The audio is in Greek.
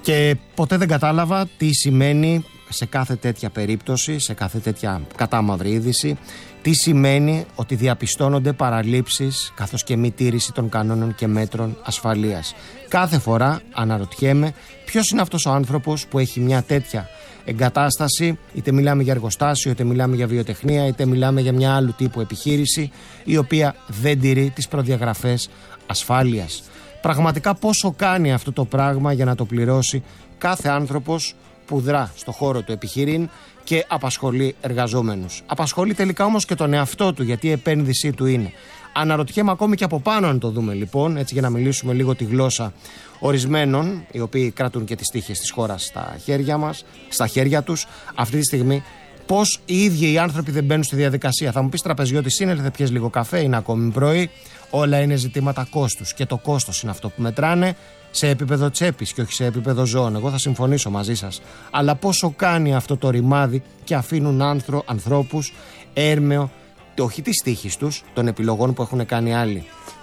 Και ποτέ δεν κατάλαβα τι σημαίνει σε κάθε τέτοια περίπτωση, σε κάθε τέτοια κατάμαυρη είδηση, τι σημαίνει ότι διαπιστώνονται παραλήψεις καθώς και μη τήρηση των κανόνων και μέτρων ασφαλείας. Κάθε φορά αναρωτιέμαι ποιος είναι αυτός ο άνθρωπος που έχει μια τέτοια εγκατάσταση, είτε μιλάμε για εργοστάσιο, είτε μιλάμε για βιοτεχνία, είτε μιλάμε για μια άλλου τύπου επιχείρηση, η οποία δεν τηρεί τις προδιαγραφές ασφάλειας. Πραγματικά πόσο κάνει αυτό το πράγμα για να το πληρώσει κάθε άνθρωπος που δρά στο χώρο του επιχειρήν και απασχολεί εργαζόμενους. Απασχολεί τελικά όμως και τον εαυτό του, γιατί η επένδυσή του είναι. Αναρωτιέμαι ακόμη και από πάνω, αν το δούμε λοιπόν, έτσι για να μιλήσουμε λίγο τη γλώσσα ορισμένων, οι οποίοι κρατούν και τις τύχες της χώρας στα χέρια τους, αυτή τη στιγμή, πώς οι ίδιοι οι άνθρωποι δεν μπαίνουν στη διαδικασία. Θα μου πεις, τραπεζιώτη, σύνελθε, πιες λίγο καφέ, είναι ακόμη πρωί. Όλα είναι ζητήματα κόστους και το κόστος είναι αυτό που μετράνε σε επίπεδο τσέπης και όχι σε επίπεδο ζώων. Εγώ θα συμφωνήσω μαζί σας. Αλλά πόσο κάνει αυτό το ρημάδι και αφήνουν ανθρώπους έρμεο, όχι της τύχης τους, των επιλογών που έχουν κάνει άλλοι.